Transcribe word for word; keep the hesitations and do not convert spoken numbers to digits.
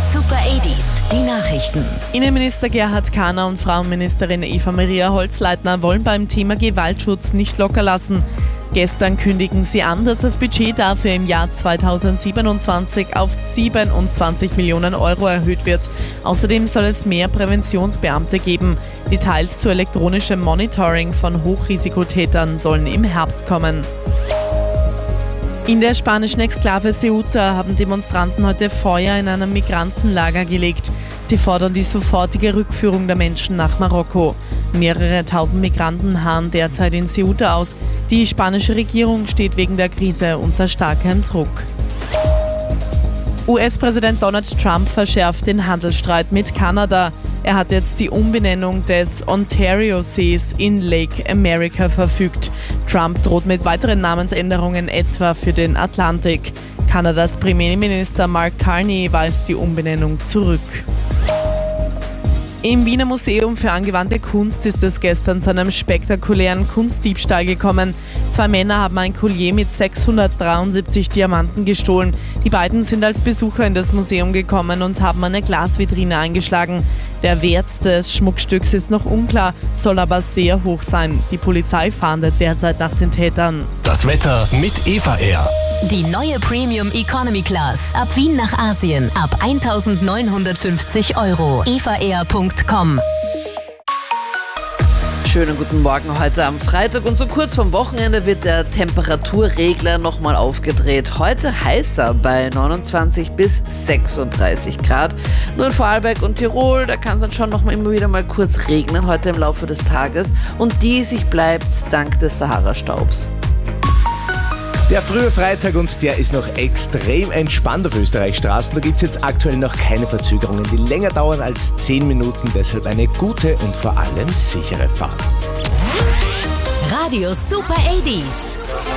Super achtziger, die Nachrichten. Innenminister Gerhard Kahner und Frauenministerin Eva-Maria Holzleitner wollen beim Thema Gewaltschutz nicht locker lassen. Gestern kündigen sie an, dass das Budget dafür im Jahr zweitausendsiebenundzwanzig auf siebenundzwanzig Millionen Euro erhöht wird. Außerdem soll es mehr Präventionsbeamte geben. Details zu elektronischem Monitoring von Hochrisikotätern sollen im Herbst kommen. In der spanischen Exklave Ceuta haben Demonstranten heute Feuer in einem Migrantenlager gelegt. Sie fordern die sofortige Rückführung der Menschen nach Marokko. Mehrere tausend Migranten harren derzeit in Ceuta aus. Die spanische Regierung steht wegen der Krise unter starkem Druck. U S-Präsident Donald Trump verschärft den Handelsstreit mit Kanada. Er hat jetzt die Umbenennung des Ontario-Sees in Lake America verfügt. Trump droht mit weiteren Namensänderungen etwa für den Atlantik. Kanadas Premierminister Mark Carney weist die Umbenennung zurück. Im Wiener Museum für angewandte Kunst ist es gestern zu einem spektakulären Kunstdiebstahl gekommen. Zwei Männer haben ein Collier mit sechshundertdreiundsiebzig Diamanten gestohlen. Die beiden sind als Besucher in das Museum gekommen und haben eine Glasvitrine eingeschlagen. Der Wert des Schmuckstücks ist noch unklar, soll aber sehr hoch sein. Die Polizei fahndet derzeit nach den Tätern. Das Wetter mit Eva Air. Die neue Premium Economy Class. Ab Wien nach Asien. Ab eintausendneunhundertfünfzig Euro. eva air punkt com. Schönen guten Morgen heute am Freitag und so kurz vorm Wochenende wird der Temperaturregler nochmal aufgedreht. Heute heißer bei neunundzwanzig bis sechsunddreißig Grad. Nur in Vorarlberg und Tirol, da kann es dann schon noch mal immer wieder mal kurz regnen heute im Laufe des Tages und diesig bleibt dank des Sahara-Staubs. Der frühe Freitag und der ist noch extrem entspannt auf Österreichs Straßen. Da gibt es jetzt aktuell noch keine Verzögerungen, die länger dauern als zehn Minuten. Deshalb eine gute und vor allem sichere Fahrt. Radio Super achtziger.